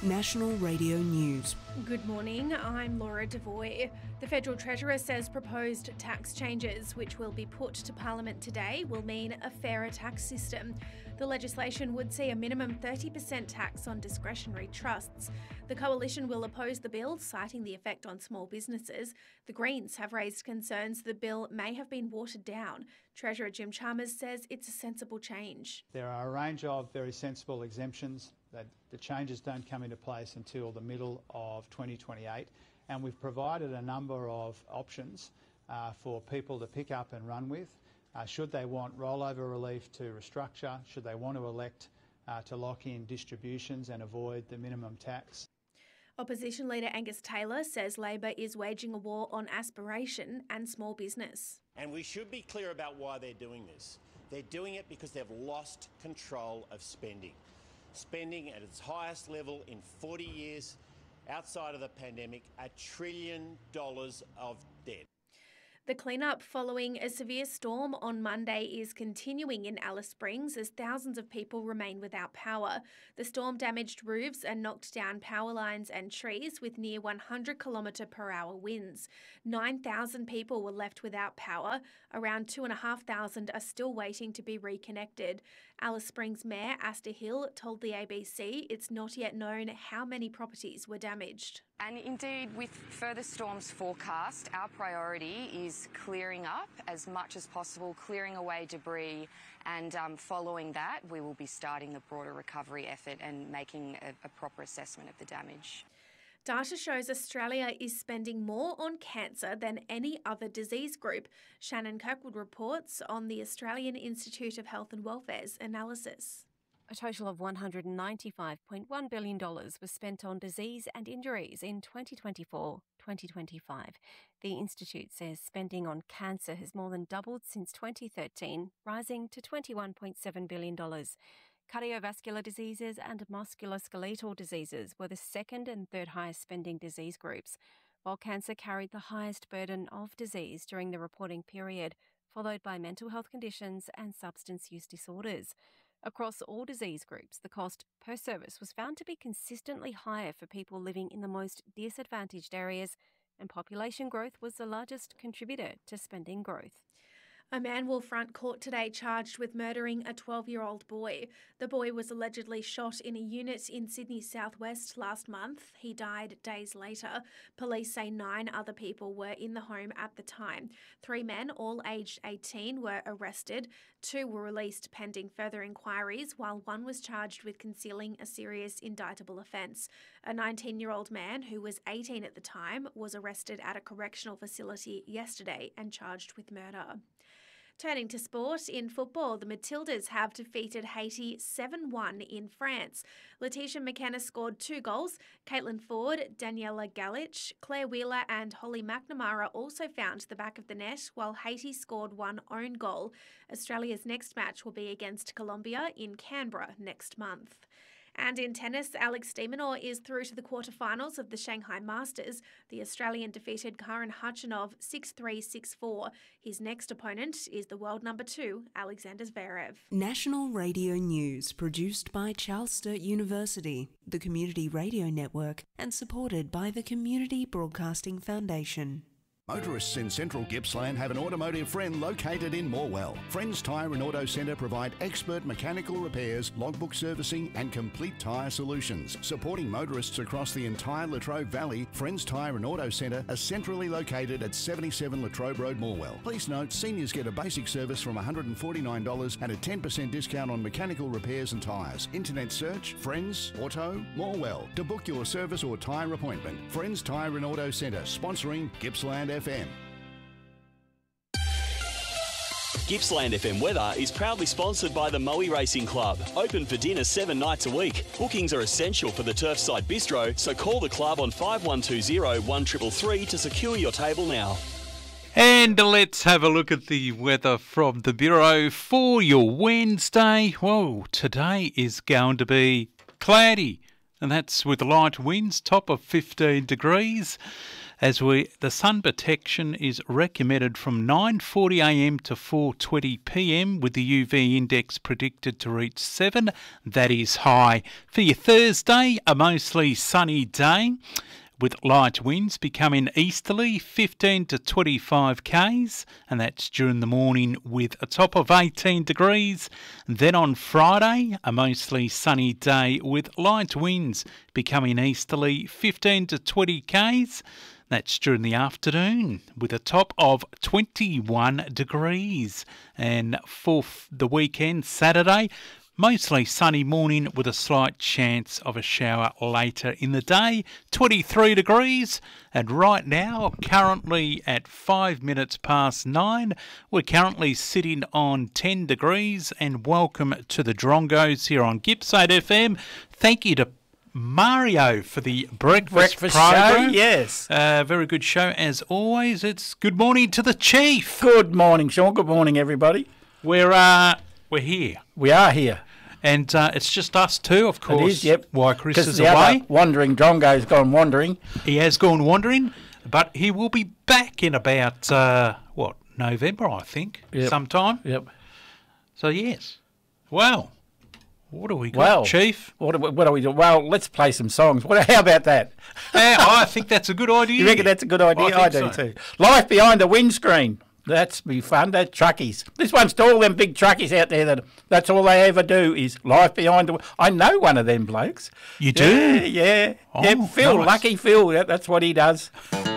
National Radio News. Good morning, I'm Laura Devoy. The Federal Treasurer says proposed tax changes, which will be put to Parliament today, will mean a fairer tax system. The legislation would see a minimum 30% tax on discretionary trusts. The Coalition will oppose the bill, citing the effect on small businesses. The Greens have raised concerns the bill may have been watered down. Treasurer Jim Chalmers says it's a sensible change. There are a range of very sensible exemptions that the changes don't come into place until the middle of 2028, and we've provided a number of options for people to pick up and run with. Should they want rollover relief to restructure, should they want to elect to lock in distributions and avoid the minimum tax. Opposition leader Angus Taylor says Labor is waging a war on aspiration and small business. And we should be clear about why they're doing this. They're doing it because they've lost control of spending. Spending at its highest level in 40 years, outside of the pandemic, $1 trillion of debt. The clean-up following a severe storm on Monday is continuing in Alice Springs as thousands of people remain without power. The storm damaged roofs and knocked down power lines and trees with near 100km/h winds. 9,000 people were left without power. Around 2,500 are still waiting to be reconnected. Alice Springs Mayor Asta Hill told the ABC it's not yet known how many properties were damaged. And indeed, with further storms forecast, our priority is clearing up as much as possible, clearing away debris, and following that, we will be starting the broader recovery effort and making a proper assessment of the damage. Data shows Australia is spending more on cancer than any other disease group. Shannon Kirkwood reports on the Australian Institute of Health and Welfare's analysis. A total of $195.1 billion was spent on disease and injuries in 2024-2025. The Institute says spending on cancer has more than doubled since 2013, rising to $21.7 billion. Cardiovascular diseases and musculoskeletal diseases were the second and third highest spending disease groups, while cancer carried the highest burden of disease during the reporting period, followed by mental health conditions and substance use disorders. Across all disease groups, the cost per service was found to be consistently higher for people living in the most disadvantaged areas, and population growth was the largest contributor to spending growth. A man will front court today charged with murdering a 12-year-old boy. The boy was allegedly shot in a unit in Sydney southwest last month. He died days later. Police say 9 other people were in the home at the time. 3 men, all aged 18, were arrested. 2 were released pending further inquiries, while 1 was charged with concealing a serious indictable offence. A 19-year-old man who was 18 at the time was arrested at a correctional facility yesterday and charged with murder. Turning to sport, in football, the Matildas have defeated Haiti 7-1 in France. Letitia McKenna scored 2 goals. Caitlin Ford, Daniela Galich, Claire Wheeler and Holly McNamara also found the back of the net, while Haiti scored 1 own goal. Australia's next match will be against Colombia in Canberra next month. And in tennis, Alex de Minaur is through to the quarterfinals of the Shanghai Masters. The Australian defeated Karen Khachanov 6-3, 6-4. His next opponent is the world number 2, Alexander Zverev. National Radio News, produced by Charles Sturt University, the Community Radio Network, and supported by the Community Broadcasting Foundation. Motorists in central Gippsland have an automotive friend located in Morwell. Friends Tyre and Auto Centre provide expert mechanical repairs, logbook servicing and complete tyre solutions. Supporting motorists across the entire Latrobe Valley, Friends Tyre and Auto Centre are centrally located at 77 Latrobe Road, Morwell. Please note, seniors get a basic service from $149 and a 10% discount on mechanical repairs and tyres. Internet search, Friends Auto Morwell, to book your service or tyre appointment. Friends Tyre and Auto Centre, sponsoring Gippsland FM. Gippsland FM weather is proudly sponsored by the Moe Racing Club. Open for dinner 7 nights a week. Bookings are essential for the Turfside Bistro, so call the club on 5120 1333 to secure your table now. And let's have a look at the weather from the Bureau for your Wednesday. Whoa, today is going to be cloudy, and that's with light winds, top of 15 degrees. The sun protection is recommended from 9:40 a.m. to 4:20 p.m. with the UV index predicted to reach 7. That is high. For your Thursday, a mostly sunny day with light winds becoming easterly, 15 to 25 k's, and that's during the morning with a top of 18 degrees. Then on Friday, a mostly sunny day with light winds becoming easterly, 15 to 20 k's. That's during the afternoon with a top of 21 degrees. And for the weekend, Saturday, mostly sunny morning with a slight chance of a shower later in the day, 23 degrees. And right now, currently at 5 minutes past 9, we're currently sitting on 10 degrees. And welcome to the Drongos here on Gippsland FM. Thank you to Mario for the breakfast program. Show, yes. Very good show as always. It's good morning to the Chief. Good morning, Sean. Good morning, everybody. We're here. We are here. And it's just us two, of course. It is, yep. Why Chris is the away. Other wandering Drongo's gone wandering. He has gone wandering, but he will be back in about, November, I think, sometime. Yep. So, yes. Well, what do we got, Chief? What do we do? Well, let's play some songs. How about that? I think that's a good idea. You reckon that's a good idea? I do too. Life Behind the Windscreen. That's be fun. That's truckies. This one's to all them big truckies out there that's all they ever do is life behind the... I know one of them blokes. You do? Yeah. Oh, Phil, nice. Lucky Phil. That's what he does.